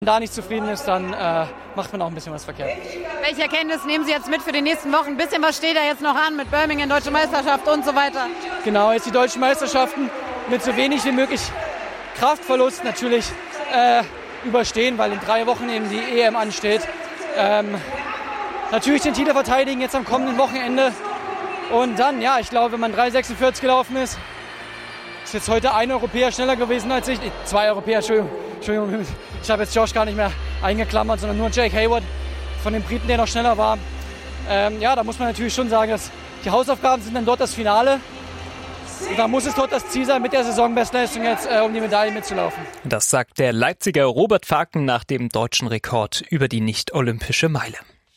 da nicht zufrieden ist, dann macht man auch ein bisschen was verkehrt. Welche Erkenntnis nehmen Sie jetzt mit für die nächsten Wochen? Ein bisschen was steht da jetzt noch an mit Birmingham, Deutsche Meisterschaft und so weiter. Genau, jetzt die deutschen Meisterschaften mit so wenig wie möglich Kraftverlust natürlich überstehen, weil in 3 Wochen eben die EM ansteht. Natürlich den Titel verteidigen jetzt am kommenden Wochenende. Und dann, ja, ich glaube, wenn man 3,46 gelaufen ist jetzt heute ein Europäer schneller gewesen als ich. 2 Europäer, Entschuldigung. Ich habe jetzt Josh gar nicht mehr eingeklammert, sondern nur Jake Hayward von den Briten, der noch schneller war. Ja, da muss man natürlich schon sagen, dass die Hausaufgaben sind dann dort das Finale. Und da muss es dort das Ziel sein, mit der Saisonbestleistung jetzt um die Medaille mitzulaufen. Das sagt der Leipziger Robert Faken nach dem deutschen Rekord über die nicht-olympische Meile.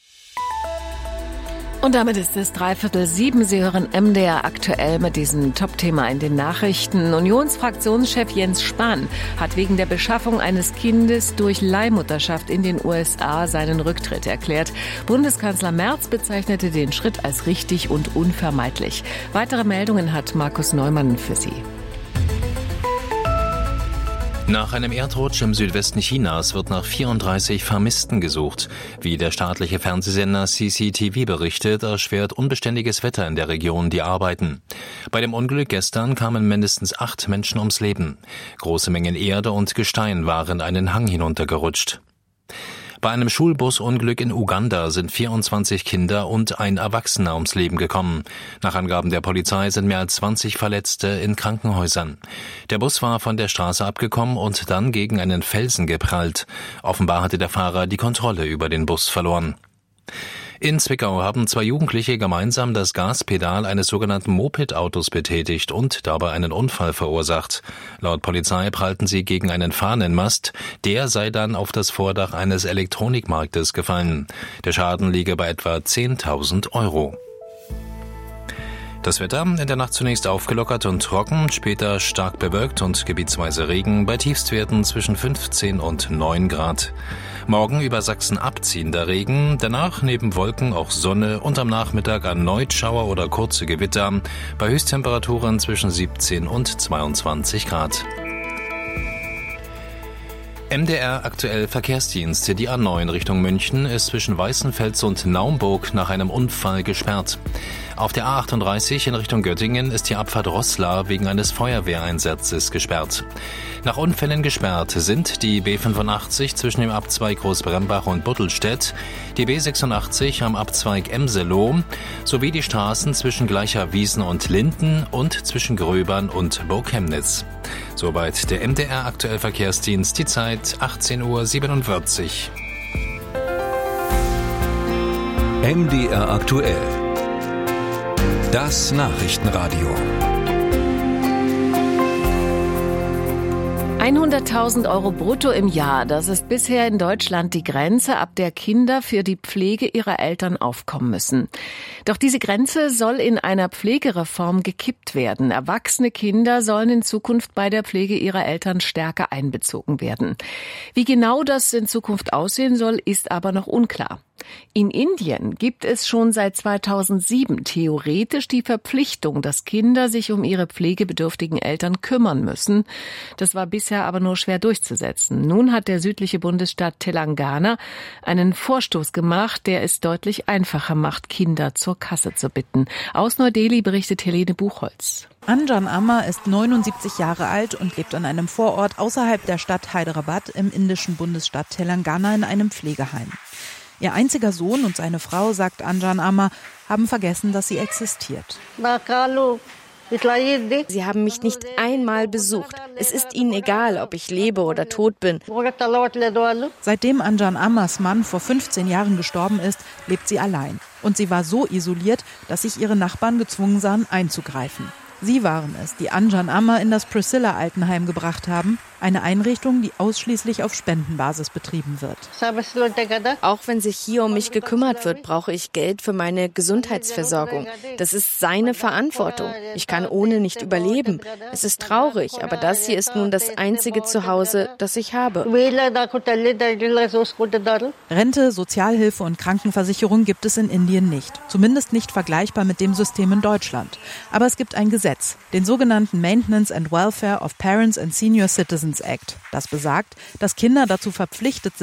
Und damit ist es 6:45. Sie hören MDR aktuell mit diesem Top-Thema in den Nachrichten. Unionsfraktionschef Jens Spahn hat wegen der Beschaffung eines Kindes durch Leihmutterschaft in den USA seinen Rücktritt erklärt. Bundeskanzler Merz bezeichnete den Schritt als richtig und unvermeidlich. Weitere Meldungen hat Markus Neumann für Sie. Nach einem Erdrutsch im Südwesten Chinas wird nach 34 Vermissten gesucht. Wie der staatliche Fernsehsender CCTV berichtet, erschwert unbeständiges Wetter in der Region die Arbeiten. Bei dem Unglück gestern kamen mindestens 8 Menschen ums Leben. Große Mengen Erde und Gestein waren einen Hang hinuntergerutscht. Bei einem Schulbusunglück in Uganda sind 24 Kinder und ein Erwachsener ums Leben gekommen. Nach Angaben der Polizei sind mehr als 20 Verletzte in Krankenhäusern. Der Bus war von der Straße abgekommen und dann gegen einen Felsen geprallt. Offenbar hatte der Fahrer die Kontrolle über den Bus verloren. In Zwickau haben 2 Jugendliche gemeinsam das Gaspedal eines sogenannten Moped-Autos betätigt und dabei einen Unfall verursacht. Laut Polizei prallten sie gegen einen Fahnenmast. Der sei dann auf das Vordach eines Elektronikmarktes gefallen. Der Schaden liege bei etwa 10.000 €. Das Wetter in der Nacht zunächst aufgelockert und trocken, später stark bewölkt und gebietsweise Regen bei Tiefstwerten zwischen 15 und 9 Grad. Morgen über Sachsen abziehender Regen, danach neben Wolken auch Sonne und am Nachmittag erneut Schauer oder kurze Gewitter, bei Höchsttemperaturen zwischen 17 und 22 Grad. MDR aktuell Verkehrsdienste. Die A9 Richtung München ist zwischen Weißenfels und Naumburg nach einem Unfall gesperrt. Auf der A38 in Richtung Göttingen ist die Abfahrt Roßla wegen eines Feuerwehreinsatzes gesperrt. Nach Unfällen gesperrt sind die B85 zwischen dem Abzweig Großbrembach und Buttelstedt, die B86 am Abzweig Emseloh sowie die Straßen zwischen Gleicherwiesen und Linden und zwischen Gröbern und Burg-Chemnitz. Soweit der MDR aktuell Verkehrsdienst, die Zeit 18:47 Uhr. MDR aktuell. Das Nachrichtenradio. 100.000 € brutto im Jahr, das ist bisher in Deutschland die Grenze, ab der Kinder für die Pflege ihrer Eltern aufkommen müssen. Doch diese Grenze soll in einer Pflegereform gekippt werden. Erwachsene Kinder sollen in Zukunft bei der Pflege ihrer Eltern stärker einbezogen werden. Wie genau das in Zukunft aussehen soll, ist aber noch unklar. In Indien gibt es schon seit 2007 theoretisch die Verpflichtung, dass Kinder sich um ihre pflegebedürftigen Eltern kümmern müssen. Das war bisher aber nur schwer durchzusetzen. Nun hat der südliche Bundesstaat Telangana einen Vorstoß gemacht, der es deutlich einfacher macht, Kinder zur Kasse zu bitten. Aus Neu-Delhi berichtet Helene Buchholz. Anjan Ammar ist 79 Jahre alt und lebt an einem Vorort außerhalb der Stadt Hyderabad im indischen Bundesstaat Telangana in einem Pflegeheim. Ihr einziger Sohn und seine Frau, sagt Anjan Ammar, haben vergessen, dass sie existiert. Sie haben mich nicht einmal besucht. Es ist ihnen egal, ob ich lebe oder tot bin. Seitdem Anjan Ammars Mann vor 15 Jahren gestorben ist, lebt sie allein. Und sie war so isoliert, dass sich ihre Nachbarn gezwungen sahen, einzugreifen. Sie waren es, die Anjan Ammar in das Priscilla-Altenheim gebracht haben, eine Einrichtung, die ausschließlich auf Spendenbasis betrieben wird. Auch wenn sich hier um mich gekümmert wird, brauche ich Geld für meine Gesundheitsversorgung. Das ist seine Verantwortung. Ich kann ohne nicht überleben. Es ist traurig, aber das hier ist nun das einzige Zuhause, das ich habe. Rente, Sozialhilfe und Krankenversicherung gibt es in Indien nicht. Zumindest nicht vergleichbar mit dem System in Deutschland. Aber es gibt ein Gesetz, den sogenannten Maintenance and Welfare of Parents and Senior Citizens Guardians Act. Das besagt, dass Kinder dazu verpflichtet